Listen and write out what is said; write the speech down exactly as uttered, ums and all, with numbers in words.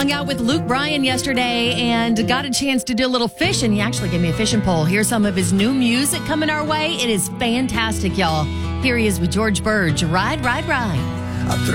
hung out with Luke Bryan yesterday and got a chance to do a little fishing. He actually gave me a fishing pole. Here's some of his new music coming our way. It is fantastic, y'all. Here he is with George Burge. Ride, ride, ride.